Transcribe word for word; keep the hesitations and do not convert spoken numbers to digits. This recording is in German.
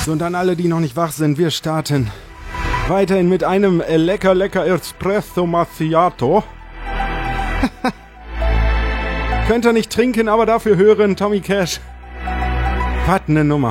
So, und an alle, die noch nicht wach sind, wir starten weiterhin mit einem äh, lecker, lecker Espresso Macchiato. Könnt ihr nicht trinken, aber dafür hören, Tommy Cash. Was ne Nummer.